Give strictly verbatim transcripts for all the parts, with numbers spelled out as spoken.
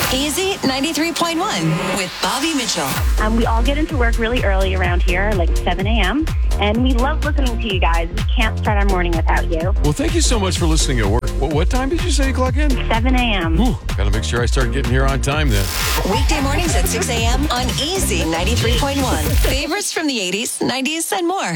Easy ninety-three point one with Bobby Mitchell. Um, we all get into work really early around here, like seven a.m., and we love listening to you guys. We can't start our morning without you. Well, thank you so much for listening at work. What, what time did you say you clock in? seven a.m. Ooh, gotta make sure I start getting here on time then. Weekday mornings at six a.m. on Easy ninety-three point one. Favorites from the eighties, nineties, and more.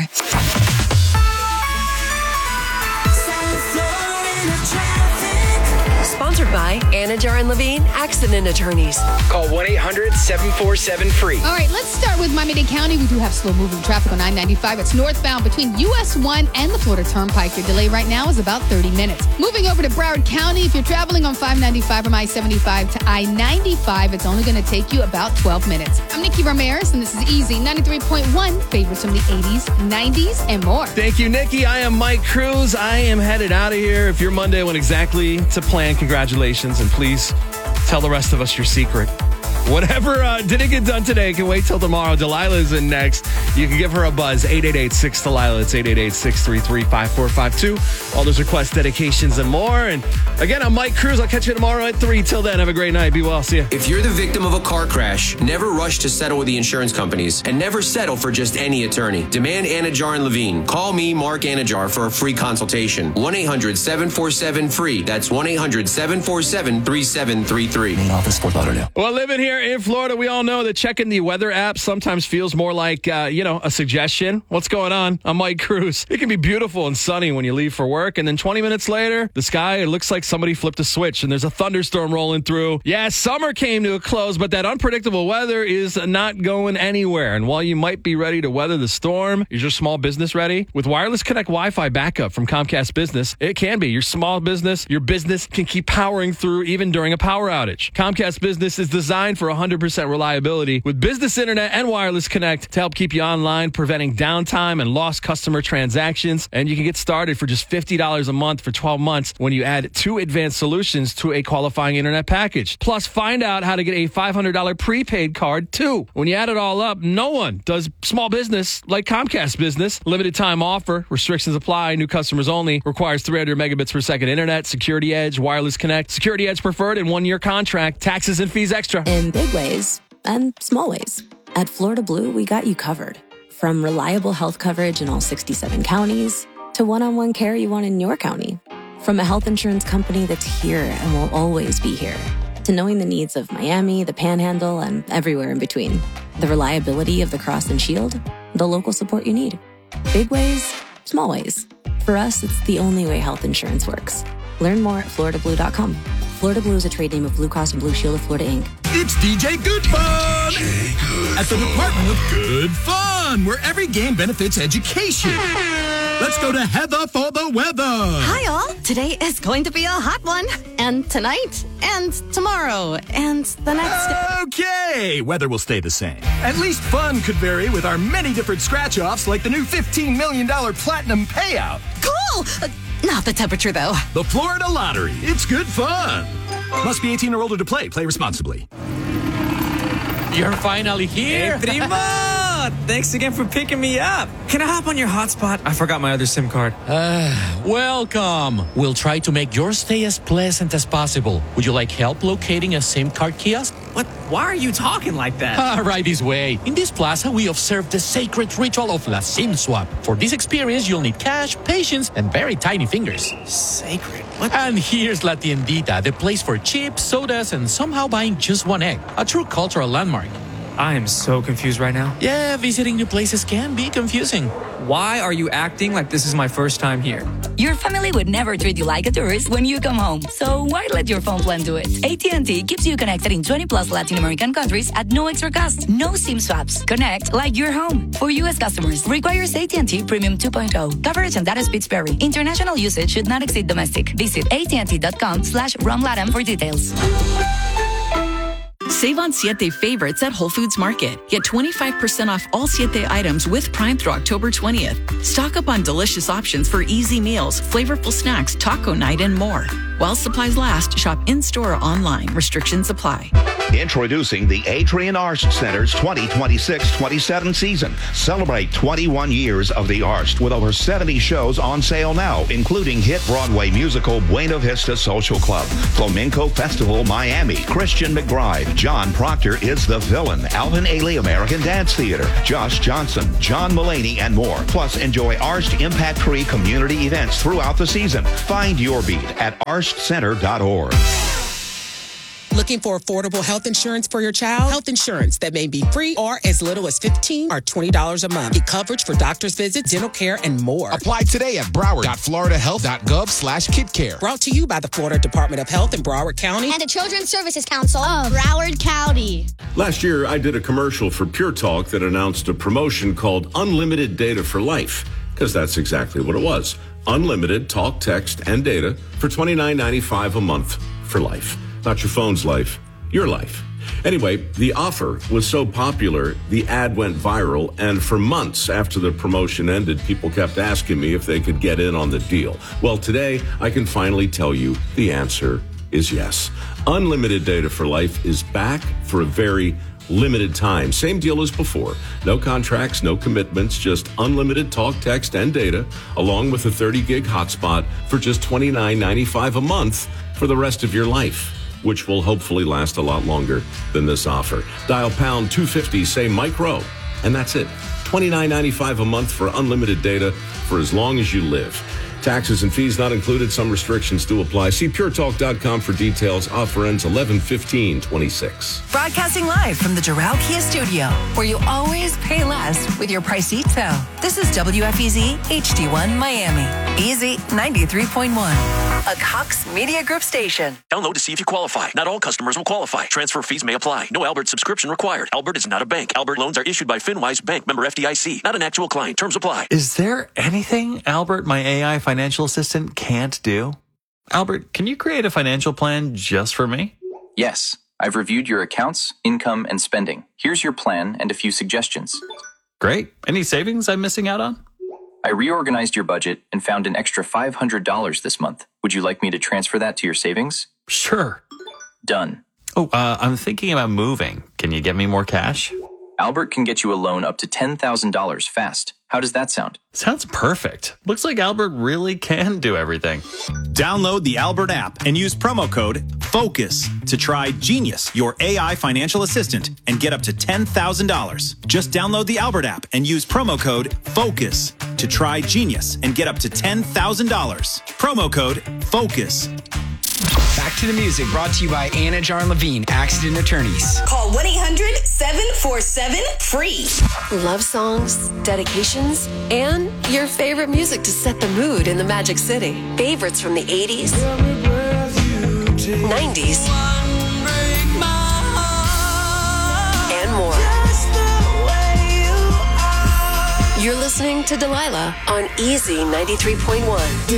Sponsored by Anajar and Levine Accident Attorneys. Call one eight hundred seven four seven free. All right, let's start with Miami-Dade County. We do have slow-moving traffic on I ninety-five. It's northbound between U S one and the Florida Turnpike. Your delay right now is about thirty minutes. Moving over to Broward County, if you're traveling on five ninety-five from I seventy-five to I ninety-five, it's only going to take you about twelve minutes. I'm Nikki Ramirez, and this is Easy ninety-three point one. Favorites from the eighties, nineties, and more. Thank you, Nikki. I am Mike Cruz. I am headed out of here. If your Monday went exactly to plan, congratulations, and please tell the rest of us your secret. Whatever uh, didn't get done today can wait till tomorrow. Delilah's in next. You can give her a buzz, eight eight eight, six, Delilah. It's eight eight eight, six three three, five four five two. All those requests, dedications, and more. And again, I'm Mike Cruz. I'll catch you tomorrow at three. Till then, have a great night. Be well. See ya. If you're the victim of a car crash, never rush to settle with the insurance companies and never settle for just any attorney. Demand Anajar and Levine. Call me, Mark Anajar, for a free consultation. one eight hundred seven four seven free. That's one eight hundred seven four seven three seven three three. Main office, Fort Lauderdale. Well, living here in Florida, we all know that checking the weather app sometimes feels more like, uh, you know, a suggestion. What's going on? I'm Mike Cruz. It can be beautiful and sunny when you leave for work, and then twenty minutes later, the sky, it looks like somebody flipped a switch, and there's a thunderstorm rolling through. Yeah, summer came to a close, but that unpredictable weather is not going anywhere. And while you might be ready to weather the storm, is your small business ready? With Wireless Connect Wi-Fi backup from Comcast Business, it can be. Your small business, your business can keep powering through even during a power outage. Comcast Business is designed for one hundred percent reliability with business internet and Wireless Connect to help keep you online, preventing downtime and lost customer transactions. And you can get started for just fifty dollars a month for twelve months when you add two advanced solutions to a qualifying internet package. Plus, find out how to get a five hundred dollars prepaid card, too. When you add it all up, no one does small business like Comcast Business. Limited time offer. Restrictions apply. New customers only. Requires three hundred megabits per second internet. Security Edge, Wireless Connect. Security Edge preferred and one-year contract. Taxes and fees extra. In big ways and small ways. At Florida Blue, we got you covered. From reliable health coverage in all sixty-seven counties to one-on-one care you want in your county. From a health insurance company that's here and will always be here, to knowing the needs of Miami, the Panhandle, and everywhere in between. The reliability of the Cross and Shield, the local support you need. Big ways, small ways. For us, it's the only way health insurance works. Learn more at florida blue dot com. Florida Blue is a trade name of Blue Cross and Blue Shield of Florida, Incorporated. It's D J Good Fun D J Good at the Department of Good Fun, where every game benefits education. Let's go to Heather for the weather. Hi, all. Today is going to be a hot one. And tonight, and tomorrow, and the next day. Okay, weather will stay the same. At least fun could vary with our many different scratch-offs, like the new fifteen million dollars Platinum Payout. Cool! Uh, not the temperature, though. The Florida Lottery. It's good fun. Must be eighteen or older to play. Play responsibly. You're finally here. Hey, Primo! Thanks again for picking me up. Can I hop on your hotspot? I forgot my other SIM card. Uh, welcome. We'll try to make your stay as pleasant as possible. Would you like help locating a SIM card kiosk? What? Why are you talking like that? Ah, right this way. In this plaza, we observe the sacred ritual of La SIM Swap. For this experience, you'll need cash, patience, and very tiny fingers. Sacred? What? And here's La Tiendita, the place for chips, sodas, and somehow buying just one egg. A true cultural landmark. I am so confused right now. Yeah, visiting new places can be confusing. Why are you acting like this is my first time here? Your family would never treat you like a tourist when you come home. So why let your phone plan do it? A T and T keeps you connected in twenty plus Latin American countries at no extra cost. No SIM swaps. Connect like you're home. For U S customers, requires A T and T Premium two point oh. Coverage and data speeds vary. International usage should not exceed domestic. Visit A T and T dot com slash Rom Latam for details. Save on Siete favorites at Whole Foods Market. Get twenty-five percent off all Siete items with Prime through October twentieth. Stock up on delicious options for easy meals, flavorful snacks, taco night, and more. While supplies last, shop in-store or online. Restrictions apply. Introducing the Adrian Arst Center's twenty twenty-six twenty-seven season. Celebrate twenty-one years of the Arst with over seventy shows on sale now, including hit Broadway musical Buena Vista Social Club, Flamenco Festival Miami, Christian McBride, John Proctor is the villain, Alvin Ailey American Dance Theater, Josh Johnson, John Mulaney, and more. Plus, enjoy Arst impact-free community events throughout the season. Find your beat at arst center dot org. Looking for affordable health insurance for your child? Health insurance that may be free or as little as fifteen dollars or twenty dollars a month. Get coverage for doctor's visits, dental care, and more. Apply today at broward dot florida health dot gov slash kidcare. Brought to you by the Florida Department of Health in Broward County and the Children's Services Council of Broward County. Last year, I did a commercial for Pure Talk that announced a promotion called Unlimited Data for Life, because that's exactly what it was. Unlimited talk, text, and data for twenty-nine ninety-five a month for life. Not your phone's life, your life. Anyway, the offer was so popular, the ad went viral, and for months after the promotion ended, people kept asking me if they could get in on the deal. Well, today, I can finally tell you the answer is yes. Unlimited Data for Life is back for a very limited time. Same deal as before. No contracts, no commitments, just unlimited talk, text, and data, along with a thirty gig hotspot for just twenty-nine ninety-five a month for the rest of your life, which will hopefully last a lot longer than this offer. Dial pound two fifty, say Mike Rowe, and that's it. twenty-nine ninety-five a month for unlimited data for as long as you live. Taxes and fees not included. Some restrictions do apply. See pure talk dot com for details. Offer ends eleven fifteen twenty-six. Broadcasting live from the Doral Kia Studio, where you always pay less with your Pricito. This is W F E Z H D one Miami. Easy ninety-three point one. A Cox Media Group station. Download to see if you qualify. Not all customers will qualify. Transfer fees may apply. No Albert subscription required. Albert is not a bank. Albert loans are issued by FinWise Bank, member F D I C. Not an actual client. Terms apply. Is there anything Albert, my A I financial assistant, can't do? Albert, can you create a financial plan just for me? Yes. I've reviewed your accounts, income, and spending. Here's your plan and a few suggestions. Great. Any savings I'm missing out on? I reorganized your budget and found an extra five hundred dollars this month. Would you like me to transfer that to your savings? Sure. Done. Oh, uh, I'm thinking about moving. Can you get me more cash? Albert can get you a loan up to ten thousand dollars fast. How does that sound? Sounds perfect. Looks like Albert really can do everything. Download the Albert app and use promo code FOCUS to try Genius, your A I financial assistant, and get up to ten thousand dollars. Just download the Albert app and use promo code FOCUS to try Genius and get up to ten thousand dollars. Promo code FOCUS. Back to the music, brought to you by Anna Jar Levine, Accident Attorneys. Call one eight hundred seven four seven free. Love songs, dedications, and your favorite music to set the mood in the Magic City. Favorites from the eighties, nineties, and more. You're listening to Delilah on Easy ninety-three point one.